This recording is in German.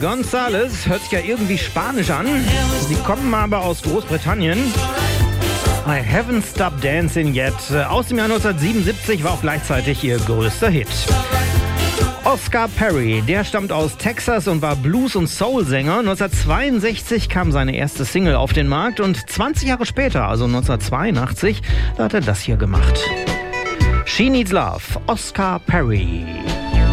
Gonzalez, hört sich ja irgendwie spanisch an. Sie kommen aber aus Großbritannien. I haven't stopped dancing yet. Aus dem Jahr 1977 war auch gleichzeitig ihr größter Hit. Oscar Perry, der stammt aus Texas und war Blues- und Soul-Sänger. 1962 kam seine erste Single auf den Markt und 20 Jahre später, also 1982, da hat er das hier gemacht. She Needs Love, Oscar Perry.